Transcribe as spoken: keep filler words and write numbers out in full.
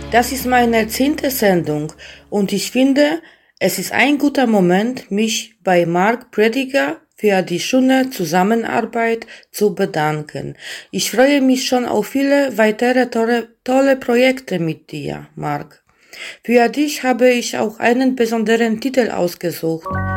Das ist meine zehnte Sendung und ich finde, es ist ein guter Moment, mich bei Mark Prediger für die schöne Zusammenarbeit zu bedanken. Ich freue mich schon auf viele weitere tolle, tolle Projekte mit dir, Mark. Für dich habe ich auch einen besonderen Titel ausgesucht.